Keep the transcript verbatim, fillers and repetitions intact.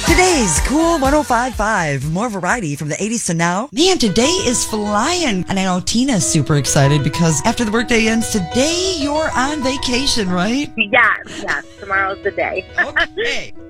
Today's Cool ten fifty-five. More variety from the eighties to now. Man, today is flying. And I know Tina's super excited because after the workday ends today, you're on vacation, right? Yes, yes. Tomorrow's the day. Okay.